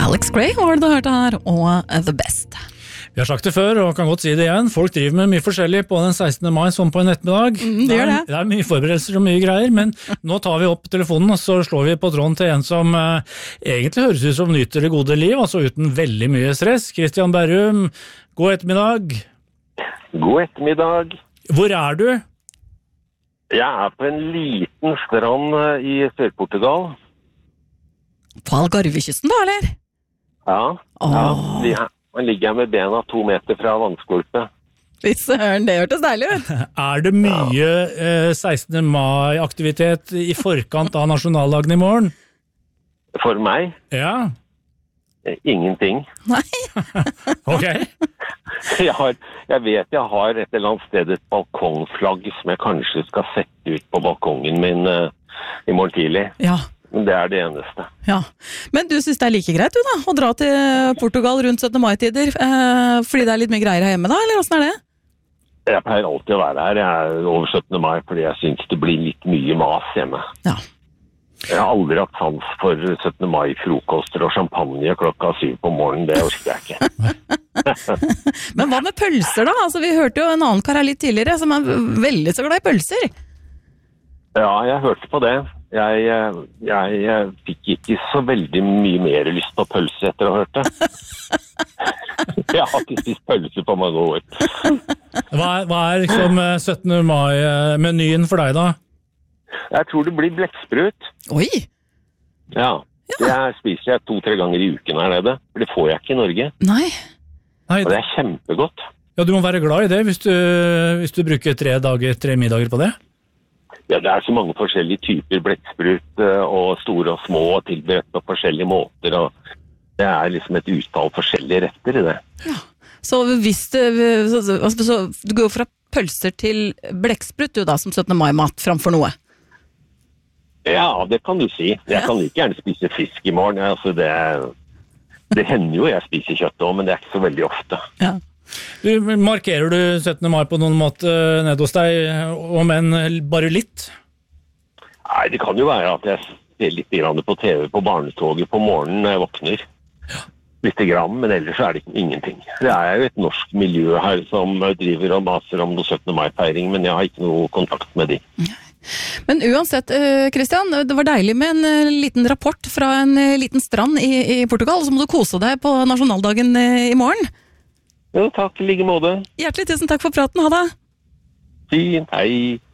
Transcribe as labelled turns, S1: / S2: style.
S1: Alex Gray var det du hørte her, og The Best.
S2: Vi har sagt det før, og kan godt si det igjen. Folk driver med mye forskjellig på den 16. mai, som på en ettermiddag.
S1: Det gjør det.
S2: Det er mye forberedelser og mye greier, men nå tar vi opp telefonen, og så slår vi på tråden til en som egentlig høres ut som nyter det gode liv, altså uten veldig mye stress. Christian Berrum, god ettermiddag.
S3: God ettermiddag.
S2: Hvor er du?
S3: Jeg på en liten strand i Sør-Portugal.
S1: På Algarvekysten da, eller?
S3: Ja. Man ligger med bena 2 meter fra vannskorpet.
S1: Fy søren, det hørtes deilig ut.
S2: Er det mye 16. mai-aktivitet i forkant av nasjonaldagen i morgen?
S3: For meg?
S2: Ja.
S3: Ingenting.
S1: Nei.
S2: Ok.
S3: Jeg vet jeg har et eller annet sted et balkongflagg som jeg kanskje skal sette ut på balkongen min i morgen tidlig.
S1: Ja.
S3: Men det det eneste.
S1: Ja, men du synes det like greit du da, å dra til Portugal rundt 17. mai-tider, fordi det litt mye greier her hjemme da, eller hvordan det?
S3: Jeg pleier alltid å være her, jeg over 17. mai, fordi jeg synes det blir litt mye mas hjemme.
S1: Ja.
S3: Jeg har aldri hatt sans for 17. mai-frokoster og champagne klokka 7 på morgenen, det orker jeg ikke.
S1: Men hva med pølser da? Altså, vi hørte jo en annen kar her litt tidligere, som veldig så glad i pølser.
S3: Ja, jeg hørte på det. Jeg fikk ikke så veldig mye mer lyst på pølse etter å ha hørt det. Jeg har ikke spist pølse på mange år.
S2: Hva liksom 17. mai-menyen for deg da?
S3: Jeg tror det blir blekksprut.
S1: Oi!
S3: Ja. Jeg spiser 2-3 ganger i uken her nede, for det får jeg ikke i Norge.
S1: Nei.
S3: Og det kjempegodt.
S2: Ja, du må være glad i det hvis du bruker 3 middager på det.
S3: Ja, det så mange forskjellige typer blekksprut, og store og små, tilberedt på forskjellige måter, og det liksom et utall forskjellige retter i det.
S1: Ja, så hvis så du går fra pølser til blekksprut du da, som 17. mai-mat framfor noe?
S3: Ja, det kan du si. Jeg kan like gjerne spise fisk i morgen, altså det hender jo jeg spiser kjøtt også, men det ikke så veldig ofte.
S1: Ja.
S2: Markerer du 17. mai på noen måte ned hos deg, om enn bare litt?
S3: Nei, det kan jo være at jeg ser litt på TV på barnetoget på morgenen når jeg våkner. Litt grann, men ellers det ingenting. Det jo et norsk miljø her som driver og maser om noe 17. mai-feiring, men jeg har ikke noe kontakt med de.
S1: Men uansett, Christian, det var deilig med en liten rapport fra en liten strand i Portugal, så må du kose deg på nasjonaldagen i morgen.
S3: Jo, takk, i like måte.
S1: Hjertelig tusen takk for praten, ha det.
S3: Fint, hei.